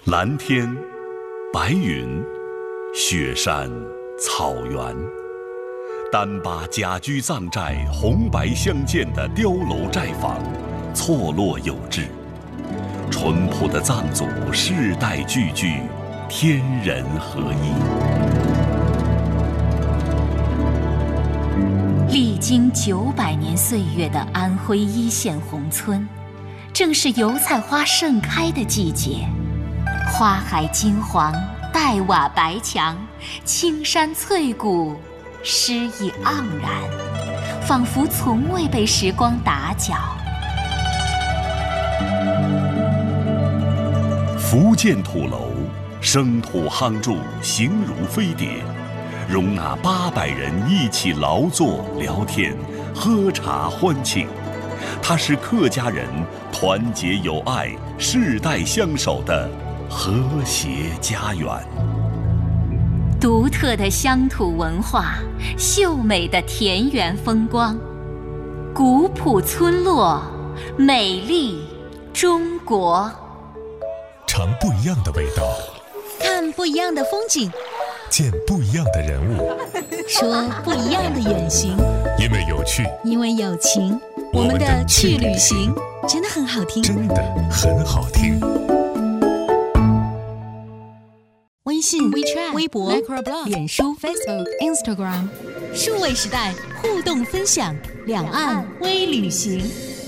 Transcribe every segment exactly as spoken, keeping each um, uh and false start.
蓝天、白云、雪山、草原，单把甲居藏寨红白相间的碉楼寨房，错落有致。淳朴的藏族世代聚居，天人合一。 历经九百年岁月的安徽一线宏村，正是油菜花盛开的季节。花海金黄，黛瓦白墙，青山翠谷，诗意盎然，仿佛从未被时光打搅。 福建土楼，生土夯筑，形如飞碟，容纳八百人一起劳作、聊天、喝茶欢庆。它是客家人团结友爱、世代相守的和谐家园。 独特的乡土文化，秀美的田园风光，古朴村落，美丽中国。 尝不一样的味道， 看不一样的风景， 见不一样的人物， 说不一样的远行。 因为有趣， 因为有情，我们的去旅行真的很好听， 真的很好听。 微信、 WeChat、 微博、 Microblog、 脸书、 Facebook、Instagram， 数位时代互动分享，两岸微旅行。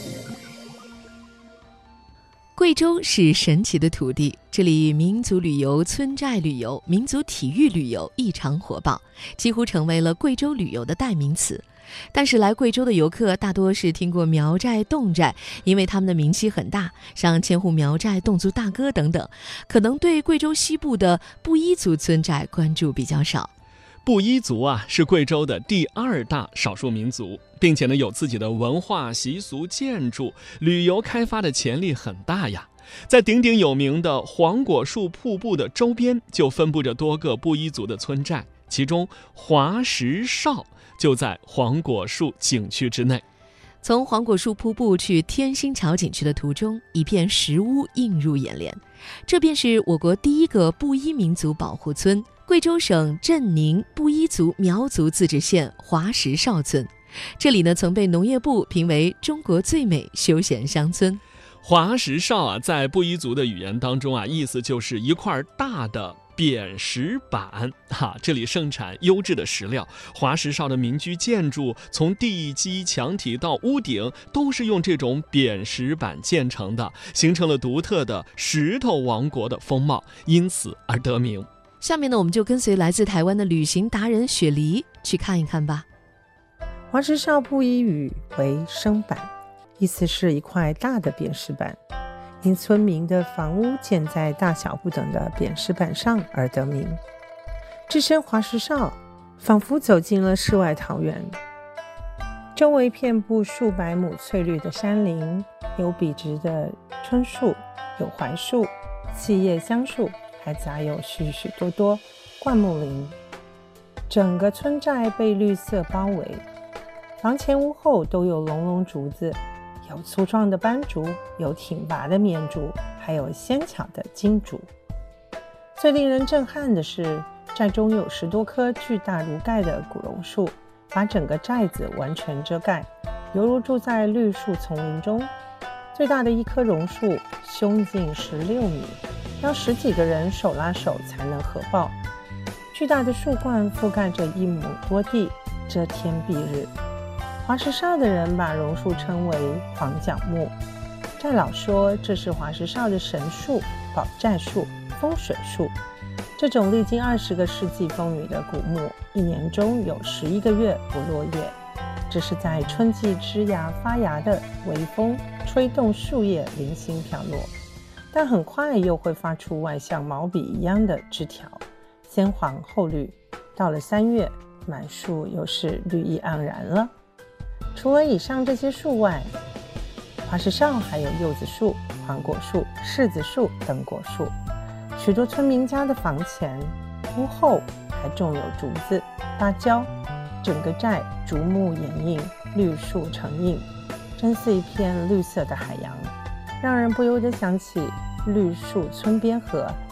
贵州是神奇的土地，这里民族旅游、村寨旅游、民族体育旅游异常火爆，几乎成为了贵州旅游的代名词。但是来贵州的游客大多是听过苗寨、侗寨，因为他们的名气很大，像千户苗寨、侗族大哥等等，可能对贵州西部的布依族村寨关注比较少。 布依族啊，是贵州的第二大少数民族，并且呢有自己的文化习俗、建筑，旅游开发的潜力很大呀。在鼎鼎有名的黄果树瀑布的周边，就分布着多个布依族的村寨，其中华石哨就在黄果树景区之内。 从黄果树瀑布去天星桥景区的途中，一片石屋映入眼帘，这便是我国第一个布依民族保护村——贵州省镇宁布依族苗族自治县华石哨村。这里呢，曾被农业部评为中国最美休闲乡村。 华石哨啊，在布依族的语言当中啊，意思就是一块大的扁石板哈、啊，这里盛产优质的石料。华石哨的民居建筑，从地基、墙体到屋顶，都是用这种扁石板建成的，形成了独特的石头王国的风貌，因此而得名。 下面呢，我们就跟随来自台湾的旅行达人雪梨去看一看吧。 华石哨布依语为生板，意思是一块大的扁石板，因村民的房屋建在大小不等的扁石板上而得名。置身华石哨，仿佛走进了世外桃源。周围遍布数百亩翠绿的山林，有笔直的椿树，有槐树、细叶香树，还杂有许许多多灌木林。整个村寨被绿色包围，房前屋后都有隆隆竹子，有粗壮的斑竹，有挺拔的绵竹，还有纤巧的金竹。最令人震撼的是，寨中有十多棵巨大如盖的古榕树，把整个寨子完全遮盖，犹如住在绿树丛林中。最大的一棵榕树胸径十六米，要十几个人手拉手才能合抱。巨大的树冠覆盖着一亩多地，遮天蔽日。华石哨的人把榕树称为黄角木，寨老说这是华石哨的神树、保寨树、风水树。这种历经二十个世纪风雨的古木，一年中有十一个月不落叶，这是在春季枝芽发芽的微风吹动树叶零星飘落，但很快又会发出外像毛笔一样的枝条，先黄后绿，到了三月，满树又是绿意盎然了。除了以上这些树外，华石哨还有柚子树、黄果树、柿子树等果树。许多村民家的房前、屋后还种有竹子、芭蕉，整个寨竹木掩映，绿树成荫，真似一片绿色的海洋，让人不由得想起绿树村边合，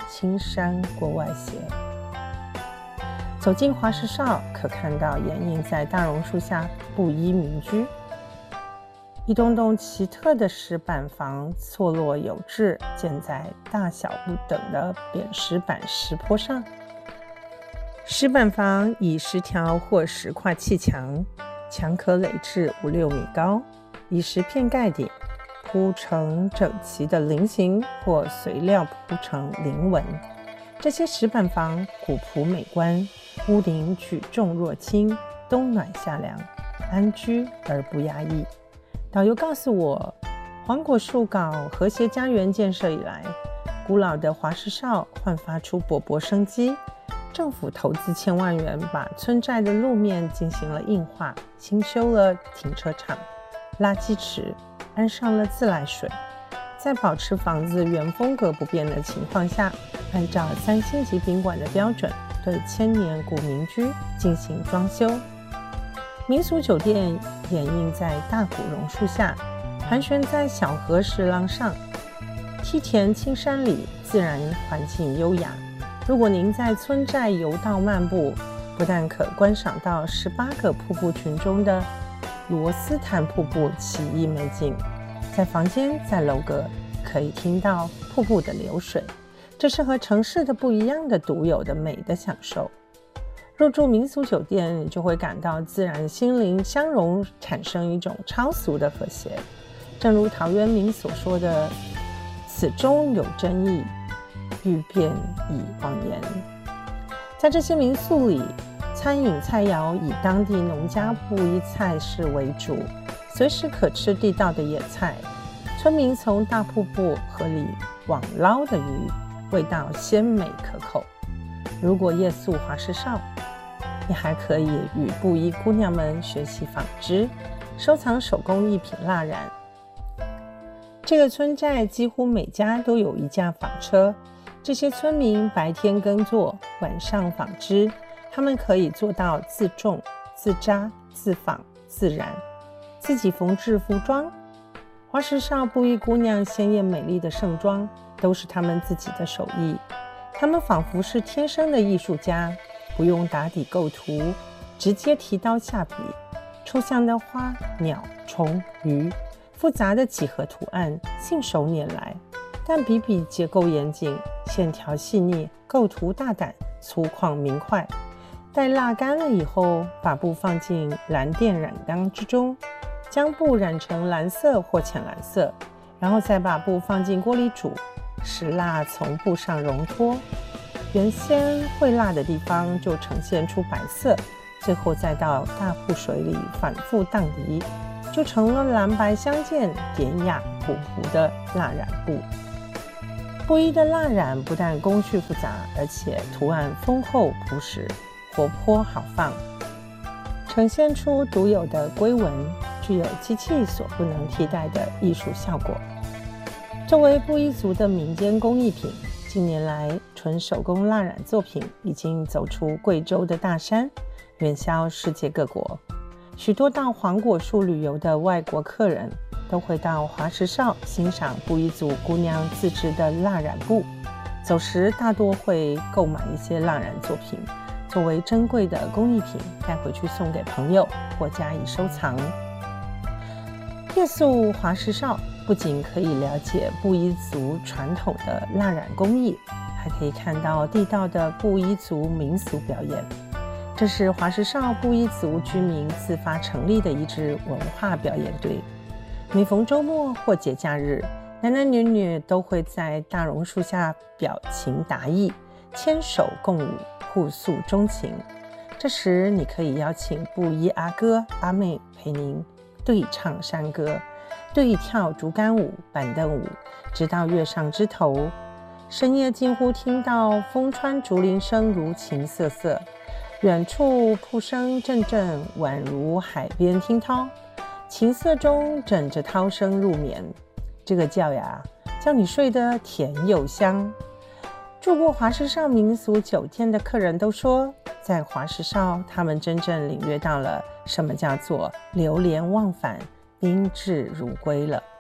青山郭外斜。走进华石哨，可看到掩映在大榕树下布衣民居，一栋栋奇特的石板房错落有致，建在大小不等的扁石板石坡上。石板房以石条或石块砌墙，墙可垒至五六米高，以石片盖顶，铺成整齐的菱形或随料铺成菱纹。这些石板房古朴美观，屋顶举重若轻，冬暖夏凉，安居而不压抑。导游告诉我，黄果树搞和谐家园建设以来，古老的华石哨焕发出勃勃生机。政府投资千万元，把村寨的路面进行了硬化，新修了停车场、垃圾池，安上了自来水。在保持房子原风格不变的情况下，按照三星级宾馆的标准，对千年古民居进行装修。民俗酒店掩映在大古榕树下，盘旋在小河石廊上，梯田青山里，自然环境优雅。如果您在村寨游道漫步，不但可观赏到十八个瀑布群中的罗斯坦瀑布奇异美景，在房间在楼阁可以听到瀑布的流水，这是和城市的不一样的独有的美的享受。入住民俗酒店，你就会感到自然心灵相融，产生一种超俗的和谐。正如陶渊明所说的，此中有真意，欲辨已忘言。在这些民宿里，餐饮菜肴以当地农家布衣菜式为主，随时可吃地道的野菜。村民从大瀑布河里网捞的鱼，味道鲜美可口。如果夜宿华石哨，你还可以与布衣姑娘们学习纺织，收藏手工艺品蜡染。这个村寨几乎每家都有一架纺车，这些村民白天耕作，晚上纺织，他们可以做到自种、自扎、自纺、自染，自己缝制服装。华石哨布衣姑娘鲜艳美丽的盛装，都是他们自己的手艺。他们仿佛是天生的艺术家，不用打底构图，直接提刀下笔。抽象的花、鸟、虫、鱼，复杂的几何图案，信手拈来，但笔笔结构严谨，线条细腻，构图大胆，粗犷明快。待蜡干了以后，把布放进蓝靛染缸之中，将布染成蓝色或浅蓝色，然后再把布放进锅里煮，使蜡从布上溶脱，原先会蜡的地方就呈现出白色，最后再到大瀑水里反复荡涤，就成了蓝白相间、典雅朴朴的蜡染布。布衣的蜡染不但工序复杂，而且图案丰厚朴实，活泼豪放，呈现出独有的龟纹，具有机器所不能替代的艺术效果。作为布依族的民间工艺品，近年来纯手工蜡染作品已经走出贵州的大山，远销世界各国。许多到黄果树旅游的外国客人都会到华石哨欣赏布依族姑娘自制的蜡染布，走时大多会购买一些蜡染作品，作为珍贵的工艺品带回去送给朋友或加以收藏。夜宿华石哨不仅可以了解布依族传统的蜡染工艺，还可以看到地道的布依族民俗表演。这是华石哨布依族居民自发成立的一支文化表演队。每逢周末或节假日，男男女女都会在大榕树下表情达意，牵手共舞，互诉衷情。这时你可以邀请布依阿哥阿妹陪您对唱山歌，对跳竹竿舞、板凳舞，直到月上枝头。深夜近乎听到风穿竹林声如琴瑟瑟，远处瀑声阵阵，宛如海边听涛。琴瑟中枕着涛声入眠，这个觉呀，叫你睡得甜又香。住过华石哨民俗酒店的客人都说，在华石哨他们真正领略到了什么叫做流连忘返、宾至如归了。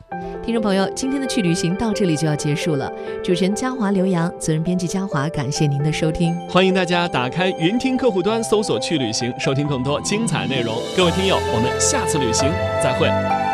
听众朋友，今天的去旅行到这里就要结束了。主持人嘉华、刘洋，责任编辑嘉华，感谢您的收听。 欢迎大家打开云听客户端，搜索去旅行，收听更多精彩内容。各位听友，我们下次旅行再会。